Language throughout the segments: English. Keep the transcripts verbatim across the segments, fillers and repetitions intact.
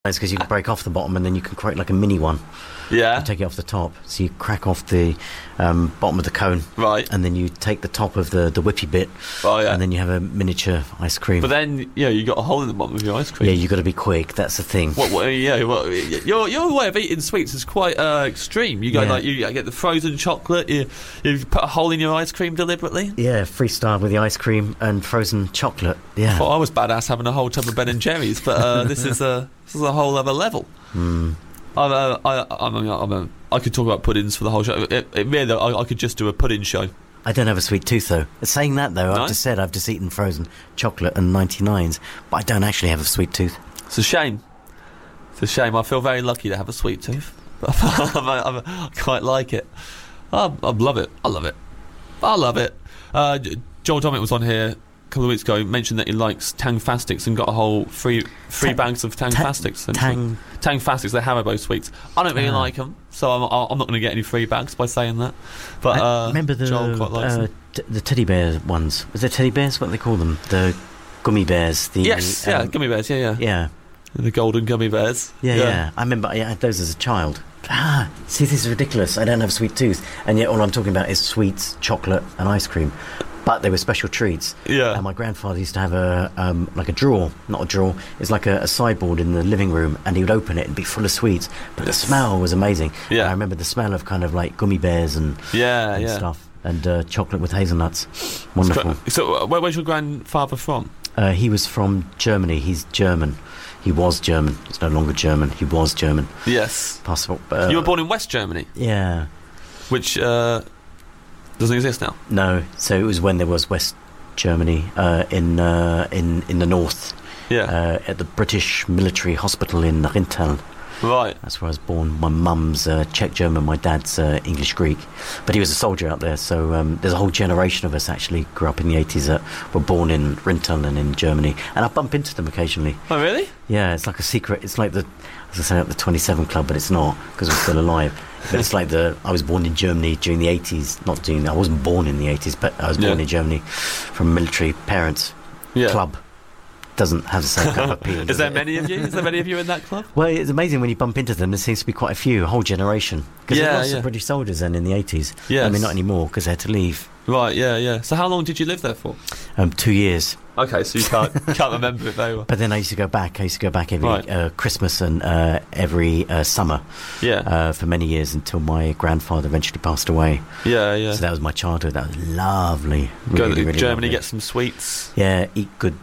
because you can break off the bottom and then you can create like a mini one. Yeah. You take it off the top, so you crack off the um, bottom of the cone, right, and then you take the top of the, the whippy bit, oh, yeah. and then you have a miniature ice cream. But then, yeah, you got a hole in the bottom of your ice cream. Yeah, you got to be quick. That's the thing. What? what yeah, what, your your way of eating sweets is quite uh, extreme. You go Yeah. like you get the frozen chocolate. You you put a hole in your ice cream deliberately. Yeah, freestyle with the ice cream and frozen chocolate. Yeah. I thought I was badass having a whole tub of Ben and Jerry's, but uh, this is a this is a whole other level. Mm. I'm, uh, I, I'm, I'm, I'm, uh, I could talk about puddings for the whole show. It, it really, I, I could just do a pudding show. I don't have a sweet tooth, though. Saying that, though, No? I've just said I've just eaten frozen chocolate and ninety-nines, but I don't actually have a sweet tooth. It's a shame. It's a shame. I feel very lucky to have a sweet tooth. I'm, I'm, I quite like it. I, I love it. I love it. I love it. Uh, Joel Dommett was on here a couple of weeks ago, mentioned that he likes Tang Fastics and got a whole three three Tang- bags of Tang ta- Fastics. And Tang- Tang Fastics, they're Haribo sweets. I don't really Ah. like them, so I'm, I'm not going to get any free bags by saying that. But I uh, remember the Joel quite likes uh, them. t- the teddy bear ones. Was it teddy bears? What do they call them? The gummy bears. The Yes, um, yeah, gummy bears, yeah, yeah. yeah, The golden gummy bears. yeah, yeah. I remember I had those as a child. Ah, see, this is ridiculous. I don't have a sweet tooth, and yet all I'm talking about is sweets, chocolate, and ice cream. But they were special treats. Yeah. And my grandfather used to have a um, like a drawer, not a drawer. It's like a, a sideboard in the living room, and he would open it and be full of sweets. But the smell was amazing. Yeah. And I remember the smell of kind of like gummy bears and, Yeah, and yeah. stuff, and uh, chocolate with hazelnuts. Wonderful. So, uh, where, where's your grandfather from? Uh, he was from Germany. He's German. He was German. He's no longer German. He was German. Yes. Possible. Uh, You were born in West Germany, Yeah. which uh, doesn't exist now. No. So it was when there was West Germany uh, in uh, in in the north. Yeah. Uh, at the British Military Hospital in Rinteln. Right. That's where I was born. My mum's uh, Czech German, my dad's uh, English Greek. But he was a soldier out there, so um, there's a whole generation of us actually grew up in the eighties that were born in Rinteln and in Germany. And I bump into them occasionally. Oh, really? Yeah, it's like a secret. It's like the, as I say, at the twenty-seven Club, but it's not because we're still alive. But it's like the, I was born in Germany during the eighties. Not during, I wasn't born in the eighties, but I was born Yeah. in Germany from military parents. Yeah. Club. Doesn't have the same kind of appeal. Is does there it? many of you? Is there many of you in that club? Well, it's amazing when you bump into them. There seems to be quite a few, a whole generation. Because Yeah, there were lots yeah. of British soldiers then in the eighties. Yes. I mean, not anymore because they had to leave. Right, yeah, yeah. So how long did you live there for? Um, two years. Okay, so you can't can't remember it very well. But then I used to go back. I used to go back every Right. uh, Christmas and uh, every uh, summer Yeah, uh, for many years until my grandfather eventually passed away. yeah, yeah. So that was my childhood. That was lovely. Go Really, to really Germany, lovely. get some sweets. Yeah, eat good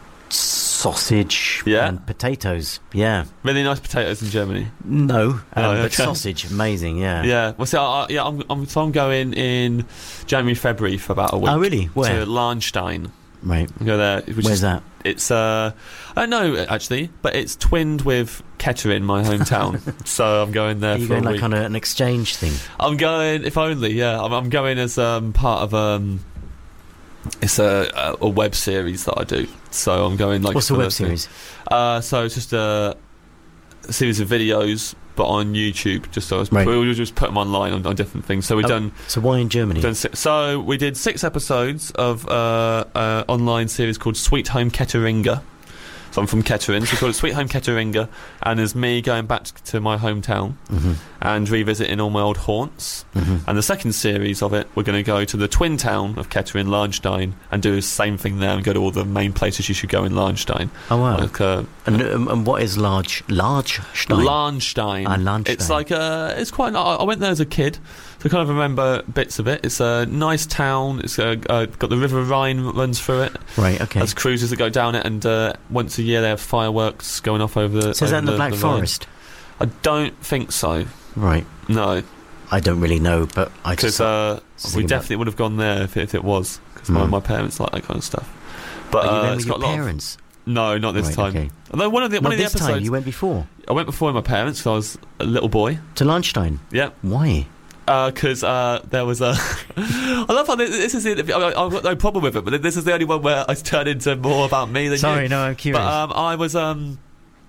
sausage Yeah. and potatoes. Yeah. Really nice potatoes in Germany. No, um, Oh, but okay. sausage, amazing, yeah. Yeah. Well, see, I, I, yeah, I'm, I'm, so I'm going in January, February for about a week. Oh, really? Where? To Lahnstein. Right. I go there. Which Where's is, that? It's uh, I don't know actually, but it's twinned with Kettering, my hometown. So I'm going there Are you for going a like week. on a, an exchange thing? I'm going, if only, yeah. I'm, I'm going as um, part of um, it's a, a a web series that I do. So I'm going like. What's the for web series? Uh, so it's just a, a series of videos, but on YouTube. Just so I was, Right. we just put them online on, on different things. So we've Oh, done. So why in Germany? Done six, so we did six episodes of uh, uh, online series called Sweet Home Ketteringa. So I'm from Kettering, so we call it Sweet Home Ketteringa, and there's me going back to my hometown hmm and revisiting all my old haunts. hmm And the second series of it, we're going to go to the twin town of Kettering, Lahnstein, and do the same thing there and go to all the main places you should go in Lahnstein. Oh wow! Like uh, and, um, and what is large? Large Stein? Lahnstein. Ah, Lahnstein. It's like uh, it's quite. I I went there as a kid, so I kind of remember bits of it. It's a nice town. It's uh, uh, got the River Rhine runs through it. Right. Okay. There's cruises that go down it, and uh, once a year they have fireworks going off over the. So is that over in the Black Rhine. Forest? I don't think so. Right. No, I don't really know, but I because just. uh, just we think about- definitely would have gone there if it, if it was. Because my, Mm. my parents like that kind of stuff. But Are you uh, going it's with got your a lot of- parents? No, not this Right, time. okay. Although one of the Not one of the this episodes, time. You went before I went before with my parents. So I was a little boy. to Lahnstein. Yeah. Why? Because uh, uh, there was a. I love how this, this is it. I, I've got no problem with it, but this is the only one where I turn into more about me than Sorry, you. no, I'm curious. But um, I was um,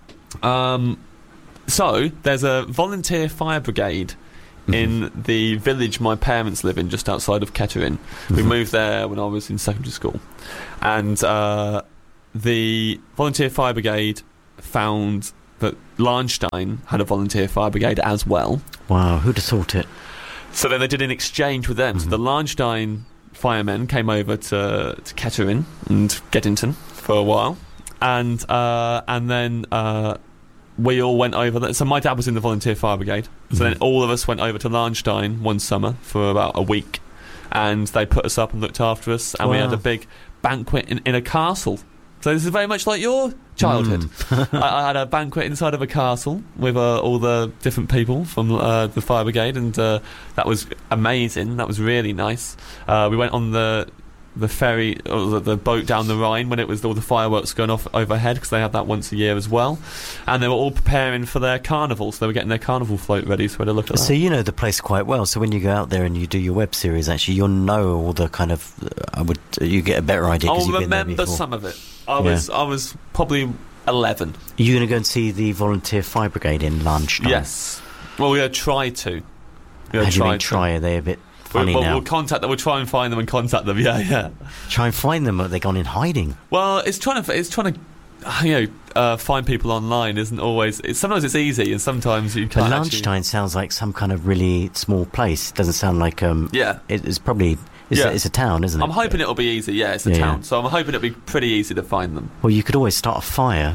um, so there's a volunteer fire brigade Mhm. in the village my parents live in, just outside of Kettering. We Mhm. moved there when I was in secondary school, and uh, the volunteer fire brigade found that Lahnstein had a volunteer fire brigade as well. Wow, who'd have thought it? So then they did an exchange with them. Mm-hmm. So the Lahnstein firemen came over to, to Kettering and Geddington for a while, and uh, and then uh, we all went over there. So my dad was in the volunteer fire brigade, so mm-hmm. then all of us went over to Lahnstein one summer for about a week, and they put us up and looked after us, and wow. we had a big banquet in, in a castle. So this is very much like your childhood. Mm. I, I had a banquet inside of a castle with uh, all the different people from uh, the fire brigade, and uh, that was amazing. That was really nice. Uh, we went on the the ferry, or the, the boat down the Rhine when it was all the fireworks going off overhead, because they have that once a year as well. And they were all preparing for their carnival, so they were getting their carnival float ready. So we had a look at that. So you know the place quite well. So when you go out there and you do your web series, actually, you'll know all the kind of. Uh, I would. Uh, you get a better idea. I'll you've remember been there before. Some of it. I was. Yeah. I was probably eleven. Are you going to go and see the volunteer fire brigade in Lahnstein? Yes. Well, we're going to try to. How do you mean try? Are they a bit funny we'll, now? We'll contact them. We'll try and find them and contact them. Yeah, yeah. Try and find them. Or they've gone in hiding. Well, it's trying to. It's trying to. You know, uh, find people online isn't always. It's, sometimes it's easy, and sometimes you can't. But Lahnstein actually... sounds like some kind of really small place. It doesn't sound like. Um, yeah. It, it's probably. It's, yeah. a, it's a town, isn't it? I'm hoping it'll be easy. Yeah, it's a yeah, town, yeah. so I'm hoping it'll be pretty easy to find them. Well, you could always start a fire.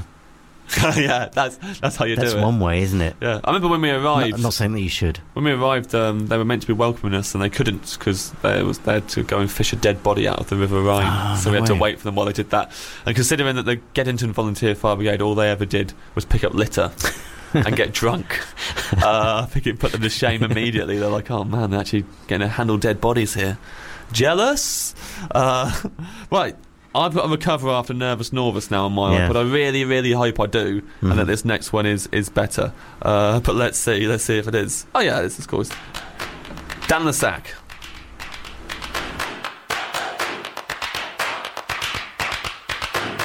Yeah, that's that's how you that's do it. That's one way, isn't it? Yeah, I remember when we arrived. No, I'm not saying that you should. When we arrived, um, they were meant to be welcoming us, and they couldn't because they was they had to go and fish a dead body out of the River Rhine. Oh, so no we had way. to wait for them while they did that. And considering that the Geddington Volunteer Fire Brigade, all they ever did was pick up litter and get drunk, uh, I think it put them to shame immediately. They're like, "Oh man, they're actually getting to handle dead bodies here." Jealous? Uh, right. I've got to recover after Nervous Norvus now on my yeah. own, but I really, really hope I do, mm-hmm. and that this next one is is better. Uh, but let's see, let's see if it is. Oh yeah, this is cool. Down the sack.